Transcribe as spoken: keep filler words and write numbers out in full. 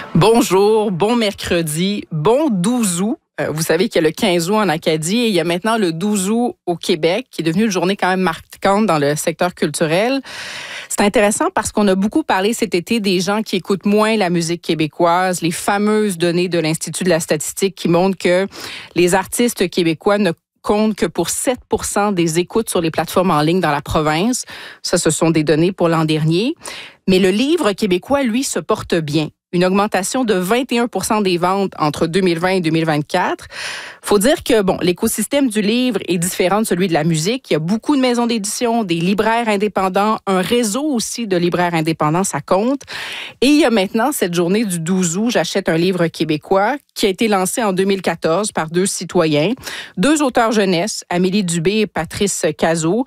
Bonjour, bon mercredi, bon douze août. Euh, vous savez qu'il y a le quinze août en Acadie et il y a maintenant le douze août au Québec, qui est devenu une journée quand même marquante dans le secteur culturel. C'est intéressant parce qu'on a beaucoup parlé cet été des gens qui écoutent moins la musique québécoise, les fameuses données de l'Institut de la statistique qui montrent que les artistes québécois ne compte que pour sept pour cent des écoutes sur les plateformes en ligne dans la province. Ça, ce sont des données pour l'an dernier. Mais le livre québécois, lui, se porte bien. Une augmentation de vingt et un pour cent des ventes entre deux mille vingt et deux mille vingt-quatre. Faut dire que bon, l'écosystème du livre est différent de celui de la musique. Il y a beaucoup de maisons d'édition, des libraires indépendants, un réseau aussi de libraires indépendants, ça compte. Et il y a maintenant cette journée du douze août, j'achète un livre québécois qui a été lancé en deux mille quatorze par deux citoyens, deux auteurs jeunesse, Amélie Dubé et Patrice Cazot,